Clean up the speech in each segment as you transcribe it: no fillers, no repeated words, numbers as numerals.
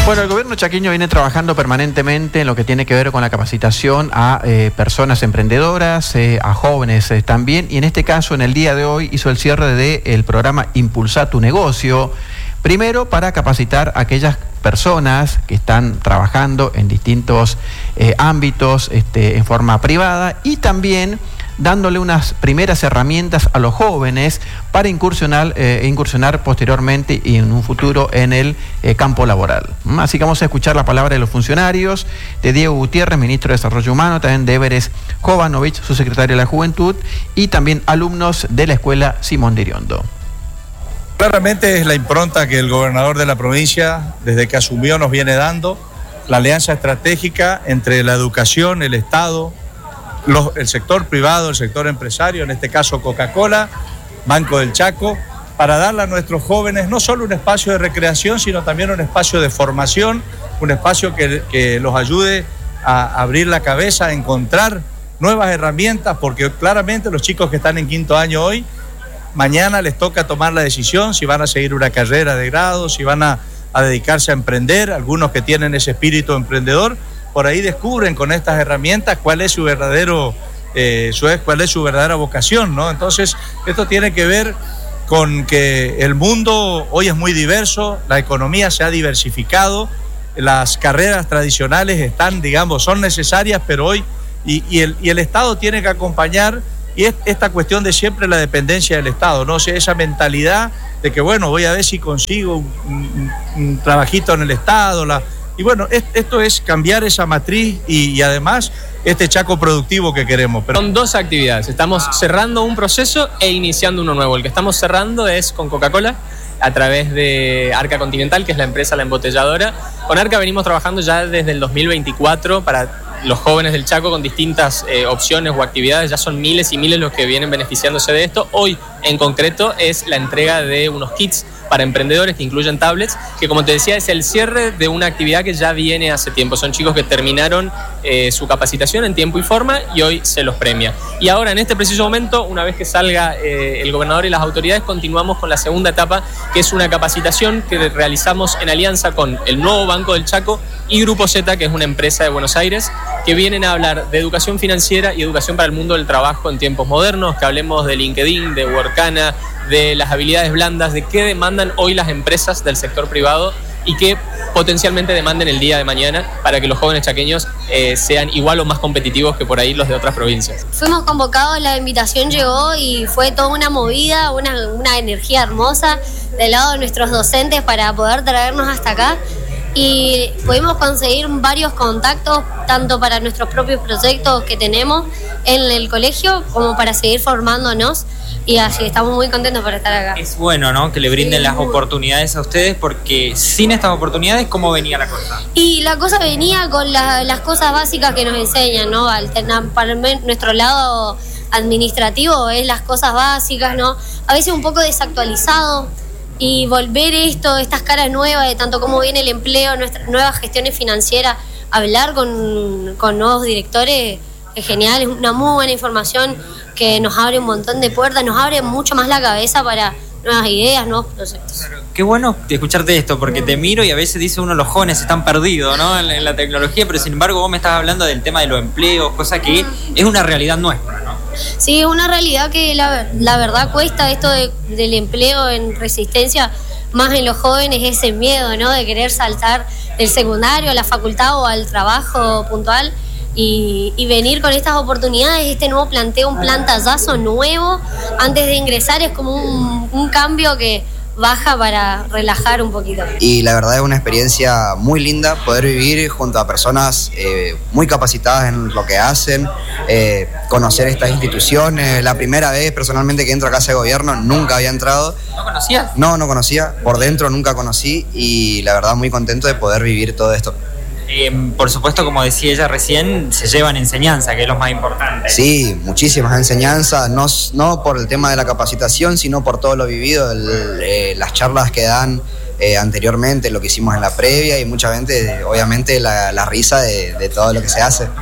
Bueno, el gobierno chaqueño viene trabajando permanentemente en lo que tiene que ver con la capacitación a personas emprendedoras, a jóvenes también, y en este caso, en el día de hoy, hizo el cierre del programa Impulsa tu Negocio, primero para capacitar a aquellas personas que están trabajando en distintos ámbitos en forma privada, y también dándole unas primeras herramientas a los jóvenes para incursionar posteriormente y en un futuro en el campo laboral. Así que vamos a escuchar la palabra de los funcionarios, de Diego Gutiérrez, ministro de Desarrollo Humano, también de Everest Jovanovic, su secretario de la Juventud, y también alumnos de la Escuela Simón de Iriondo. Claramente es la impronta que el gobernador de la provincia, desde que asumió, nos viene dando, la alianza estratégica entre la educación, el Estado, el sector privado, el sector empresario, en este caso Coca-Cola, Banco del Chaco, para darle a nuestros jóvenes no solo un espacio de recreación, sino también un espacio de formación, un espacio que los ayude a abrir la cabeza, a encontrar nuevas herramientas, porque claramente los chicos que están en quinto año hoy, mañana les toca tomar la decisión si van a seguir una carrera de grado, si van a dedicarse a emprender. Algunos que tienen ese espíritu emprendedor, por ahí descubren con estas herramientas cuál es su verdadera vocación, ¿no? Entonces, esto tiene que ver con que el mundo hoy es muy diverso, la economía se ha diversificado, las carreras tradicionales son necesarias, pero hoy, y el Estado tiene que acompañar, y es esta cuestión de siempre la dependencia del Estado, ¿no? O sea, esa mentalidad de que, bueno, voy a ver si consigo un trabajito en el Estado, y bueno, esto es cambiar esa matriz y además este Chaco productivo que queremos. Son dos actividades, estamos cerrando un proceso e iniciando uno nuevo. El que estamos cerrando es con Coca-Cola, a través de Arca Continental, que es la empresa, la embotelladora. Con Arca venimos trabajando ya desde el 2024 para los jóvenes del Chaco con distintas opciones o actividades. Ya son miles y miles los que vienen beneficiándose de esto. Hoy, en concreto, es la entrega de unos kits para emprendedores que incluyen tablets, que, como te decía, es el cierre de una actividad que ya viene hace tiempo. Son chicos que terminaron su capacitación en tiempo y forma y hoy se los premia. Y ahora, en este preciso momento, una vez que salga el gobernador y las autoridades, continuamos con la segunda etapa, que es una capacitación que realizamos en alianza con el nuevo Banco del Chaco y Grupo Z, que es una empresa de Buenos Aires, que vienen a hablar de educación financiera y educación para el mundo del trabajo en tiempos modernos, que hablemos de LinkedIn, de Workana, de las habilidades blandas, de qué demandan hoy las empresas del sector privado y qué potencialmente demanden el día de mañana para que los jóvenes chaqueños sean igual o más competitivos que por ahí los de otras provincias. Fuimos convocados, la invitación llegó y fue toda una movida, una energía hermosa del lado de nuestros docentes para poder traernos hasta acá. Y pudimos conseguir varios contactos, tanto para nuestros propios proyectos que tenemos en el colegio, como para seguir formándonos, y así estamos muy contentos por estar acá. Es bueno, ¿no?, que le brinden las oportunidades a ustedes, porque sin estas oportunidades, ¿cómo venía la cosa? Y la cosa venía con las cosas básicas que nos enseñan, ¿no? Para nuestro lado administrativo es las cosas básicas, ¿no? A veces un poco desactualizado. Y volver estas caras nuevas de tanto cómo viene el empleo, nuestras nuevas gestiones financieras, hablar con nuevos directores es genial, es una muy buena información que nos abre un montón de puertas, nos abre mucho más la cabeza para nuevas ideas, nuevos proyectos. Qué bueno escucharte esto, porque te miro y a veces dice uno, los jóvenes están perdidos, ¿no?, en la tecnología, pero sin embargo vos me estás hablando del tema de los empleos, cosa que es una realidad nuestra, ¿no? Sí, es una realidad que la verdad cuesta esto del empleo en Resistencia, más en los jóvenes, ese miedo, ¿no?, de querer saltar del secundario a la facultad o al trabajo puntual y venir con estas oportunidades, este nuevo planteo, un plantallazo nuevo antes de ingresar, es como un cambio que baja para relajar un poquito. Y la verdad es una experiencia muy linda poder vivir junto a personas muy capacitadas en lo que hacen, conocer estas instituciones. La primera vez personalmente que entro a Casa de Gobierno, nunca había entrado. ¿No conocías? No conocía, por dentro nunca conocí, y la verdad muy contento de poder vivir todo esto. Por supuesto, como decía ella recién, se llevan enseñanza, que es lo más importante. Sí, muchísimas enseñanzas, no por el tema de la capacitación, sino por todo lo vivido, las charlas que dan anteriormente, lo que hicimos en la previa, y mucha gente, obviamente, la risa de todo lo que se hace.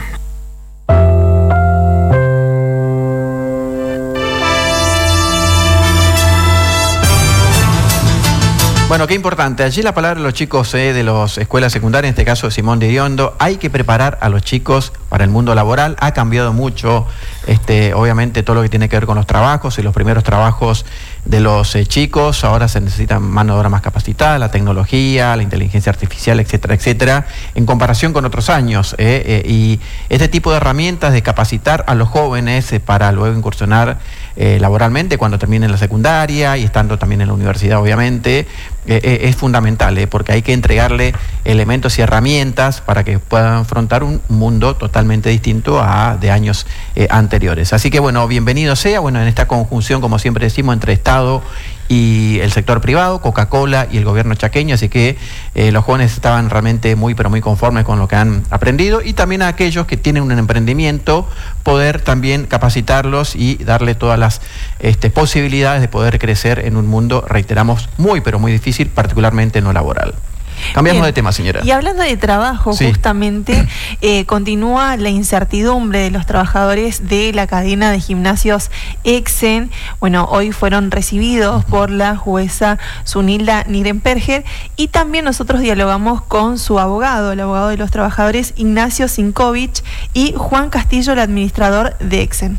Bueno, qué importante. Allí la palabra de los chicos de las escuelas secundarias, en este caso Simón de Iriondo, hay que preparar a los chicos para el mundo laboral. Ha cambiado mucho, obviamente, todo lo que tiene que ver con los trabajos y los primeros trabajos de los chicos. Ahora se necesita mano de obra más capacitada, la tecnología, la inteligencia artificial, etcétera, etcétera, en comparación con otros años. Y este tipo de herramientas de capacitar a los jóvenes para luego incursionar laboralmente cuando terminen la secundaria y estando también en la universidad, obviamente, es fundamental, porque hay que entregarle elementos y herramientas para que puedan afrontar un mundo totalmente distinto a de años anteriores. Así que bueno, bienvenido sea, bueno, en esta conjunción, como siempre decimos, entre Estado y el sector privado, Coca-Cola y el gobierno chaqueño, así que los jóvenes estaban realmente muy, pero muy conformes con lo que han aprendido, y también a aquellos que tienen un emprendimiento, poder también capacitarlos y darle todas las posibilidades de poder crecer en un mundo, reiteramos, muy, pero muy difícil, particularmente no laboral. Cambiamos de tema, señora. Y hablando de trabajo, sí, justamente, continúa la incertidumbre de los trabajadores de la cadena de gimnasios Exen. Bueno, hoy fueron recibidos por la jueza Zunilda Nirenberger, y también nosotros dialogamos con su abogado, el abogado de los trabajadores, Ignacio Sinkovich, y Juan Castillo, el administrador de Exen.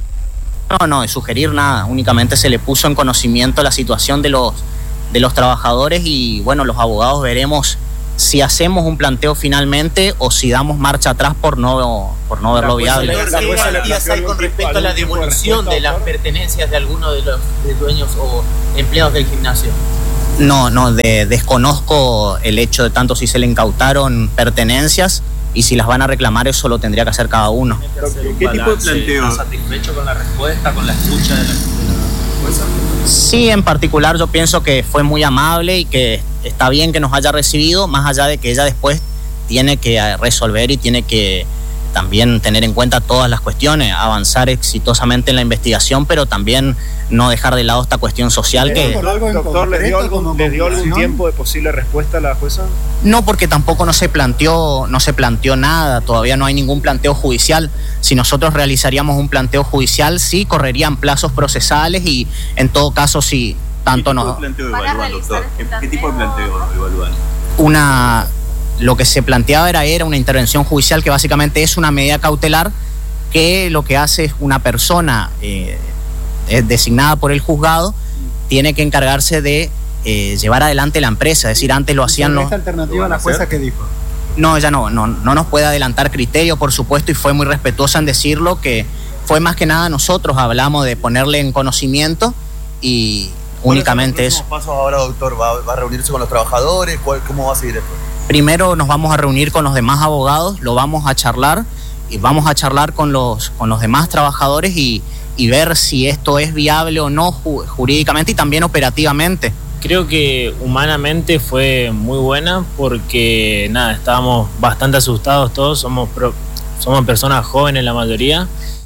No, de sugerir nada, únicamente se le puso en conocimiento la situación de los trabajadores, y bueno, los abogados veremos si hacemos un planteo finalmente o si damos marcha atrás por no verlo viable. ¿Qué garantías hay con respecto a la devolución de las pertenencias de algunos de los dueños o empleados del gimnasio? No, desconozco el hecho de tanto si se le incautaron pertenencias y si las van a reclamar. Eso lo tendría que hacer cada uno. ¿Qué tipo de planteo? ¿Estás satisfecho con la respuesta, con la escucha de la jueza? Sí, en particular yo pienso que fue muy amable y que está bien que nos haya recibido, más allá de que ella después tiene que resolver y tiene que también tener en cuenta todas las cuestiones, avanzar exitosamente en la investigación, pero también no dejar de lado esta cuestión social que... Doctor, ¿les dio algún tiempo de posible respuesta a la jueza? No, porque tampoco no se planteó nada, todavía no hay ningún planteo judicial. Si nosotros realizaríamos un planteo judicial, sí correrían plazos procesales, y en todo caso sí, tanto no... ¿Qué tipo de planteo evalúan, doctor? ¿Qué tipo de planteo evalúan? Lo que se planteaba era una intervención judicial, que básicamente es una medida cautelar que lo que hace es una persona designada por el juzgado tiene que encargarse de llevar adelante la empresa. Es decir, antes lo hacían los... ¿Esta alternativa la jueza qué dijo? No, ella no nos puede adelantar criterio, por supuesto, y fue muy respetuosa en decirlo, que fue más que nada nosotros hablamos de ponerle en conocimiento y únicamente eso. ¿Cuáles son los pasos ahora, doctor? ¿Va a reunirse con los trabajadores? ¿Cómo va a seguir esto? Primero nos vamos a reunir con los demás abogados, lo vamos a charlar, y vamos a charlar con los demás trabajadores y ver si esto es viable o no jurídicamente y también operativamente. Creo que humanamente fue muy buena, porque estábamos bastante asustados todos, somos personas jóvenes la mayoría,